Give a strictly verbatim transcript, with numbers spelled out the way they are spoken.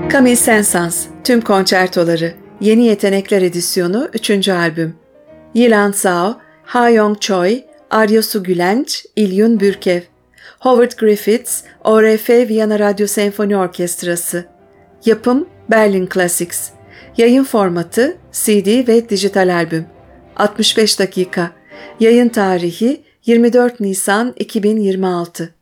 Camille Saint-Saëns, Tüm Konçertoları, Yeni Yetenekler Edisyonu üçüncü albüm. Yilan Zhao, Ha-Young Choi, Aryosu Gülenç, İlyun Bürkev. Howard Griffiths, O R F Viyana Radyo Senfoni Orkestrası. Yapım Berlin Classics. Yayın formatı C D ve dijital albüm. altmış beş dakika. Yayın tarihi yirmi dört Nisan iki bin yirmi altı.